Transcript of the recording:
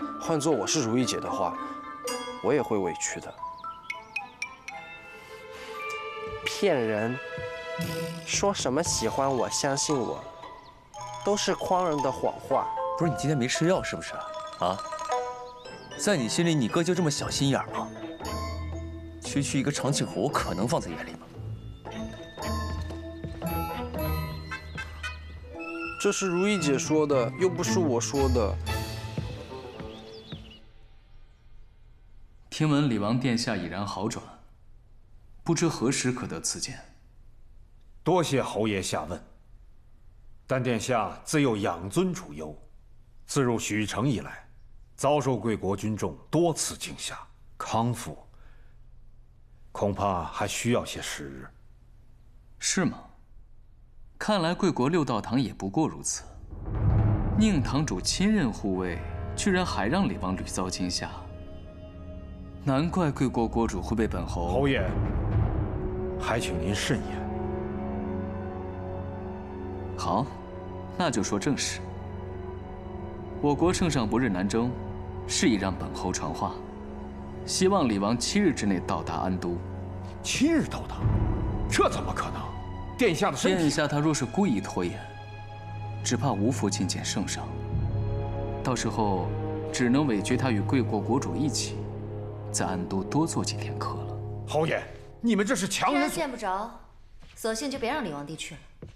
换做我是如意姐的话，我也会委屈的。骗人，说什么喜欢我、相信我，都是诓人的谎话。 不是你今天没吃药是不是？啊？在你心里，你哥就这么小心眼吗？区区一个长庆侯，我可能放在眼里吗？ 这是如意姐说的，又不是我说的。 听闻李王殿下已然好转，不知何时可得赐见？ 多谢侯爷下问。但殿下自幼养尊处优，自入许城以来，遭受贵国军众多次惊吓，康复恐怕还需要些时日。 是吗？看来贵国六道堂也不过如此。宁堂主亲任护卫，居然还让李王屡遭惊吓，难怪贵国国主会被本侯。 侯爷，还请您慎言。 好，那就说正事。我国圣上不日南征，是以让本侯传话，希望李王7日之内到达安都。 7日到达？这怎么可能？殿下的身体…… 殿下他若是故意拖延，只怕无福觐见圣上。到时候，只能委屈他与贵国国主一起，在安都多做几天客了。 侯爷，你们这是强人。 既然见不着，索性就别让李王帝去了。